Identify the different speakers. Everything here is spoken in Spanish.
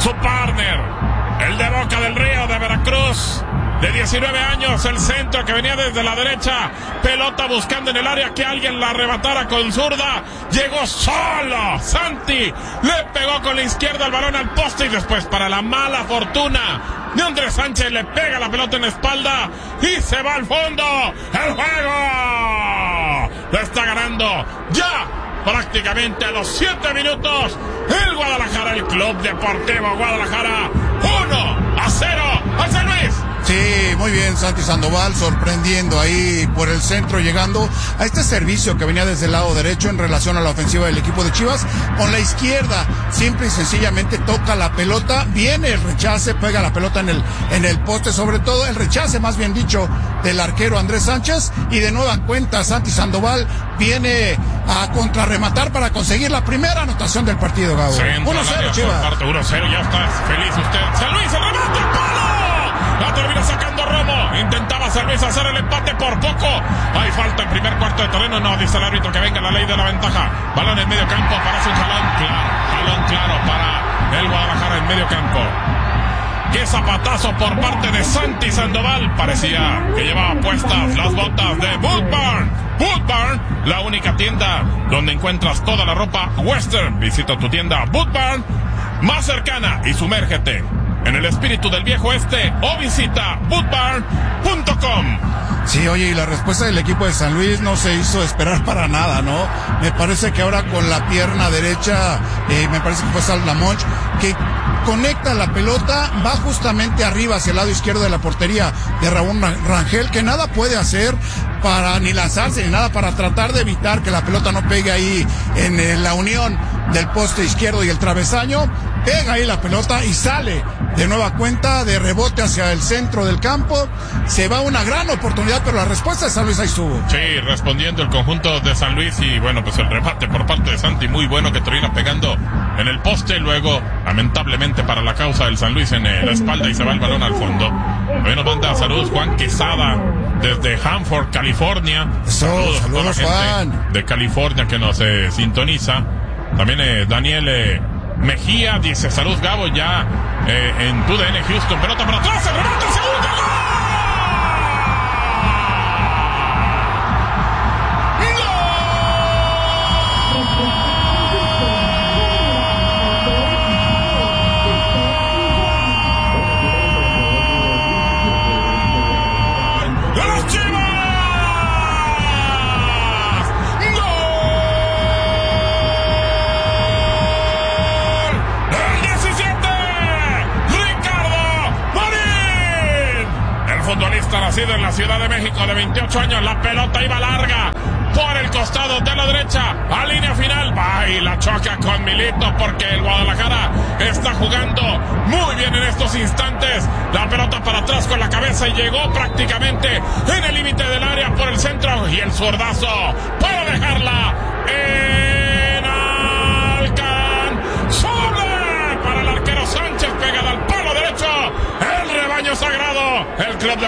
Speaker 1: su partner, el de Boca del Río de Veracruz, de 19 años, el centro que venía desde la derecha, pelota buscando en el área que alguien la arrebatara con zurda, llegó solo, Santi, le pegó con la izquierda el balón al poste y después, para la mala fortuna de Andrés Sánchez, le pega la pelota en la espalda y se va al fondo. ¡El juego lo está ganando ya prácticamente a los 7 minutos el Guadalajara, el Club Deportivo Guadalajara, 1-0 al San Luis!
Speaker 2: Sí, muy bien, Santi Sandoval sorprendiendo ahí por el centro, llegando a este servicio que venía desde el lado derecho en relación a la ofensiva del equipo de Chivas. Con la izquierda, simple y sencillamente toca la pelota, viene el rechace, pega la pelota en el poste, sobre todo el rechace, más bien dicho, del arquero Andrés Sánchez, y de nueva cuenta Santi Sandoval viene a contrarrematar para conseguir la primera anotación del partido, Gabo.
Speaker 1: 1-0 Chivas. 1-0, ya está feliz usted. San Luis, el remate, ¡el palo! La termina sacando Romo. Intentaba San Luis hacer el empate por poco. Hay falta en primer cuarto de terreno. No, dice el árbitro que venga la ley de la ventaja. Balón en medio campo, parece un jalón claro para el Guadalajara en medio campo. Qué zapatazo por parte de Santi Sandoval. Parecía que llevaba puestas las botas de Boot Barn. Boot Barn, la única tienda donde encuentras toda la ropa western. Visita tu tienda Boot Barn más cercana y sumérgete en el espíritu del viejo oeste o visita bootbarn.com.
Speaker 2: Sí, oye, y la respuesta del equipo de San Luis no se hizo esperar para nada, ¿no? Me parece que ahora con la pierna derecha, me parece que fue Saldamonch, que conecta la pelota, va justamente arriba hacia el lado izquierdo de la portería de Raúl Rangel, que nada puede hacer para ni lanzarse ni nada para tratar de evitar que la pelota no pegue ahí en la unión del poste izquierdo y el travesaño. Pega ahí la pelota y sale de nueva cuenta de rebote hacia el centro del campo. Se va una gran oportunidad, pero la respuesta de San Luis ahí estuvo.
Speaker 1: Sí, respondiendo el conjunto de San Luis, y bueno, pues el remate por parte de Santi muy bueno, que termina pegando en el poste. Luego, lamentablemente para la causa del San Luis, en la espalda, y se va el balón al fondo. Hoy nos manda saludos Juan Quesada desde Hanford, California.
Speaker 2: Saludos
Speaker 1: Juan. De California que nos sintoniza. También Daniel Mejía dice: salud Gabo, ya en TUDN Houston, pelota para atrás, el remate, segundo gol. Nacido en la Ciudad de México, de 28 años, la pelota iba larga por el costado de la derecha, a línea final, va y la choca con Milito, porque el Guadalajara está jugando muy bien en estos instantes. La pelota para atrás con la cabeza y llegó prácticamente en el límite del área por el centro, y el zurdazo para dejarla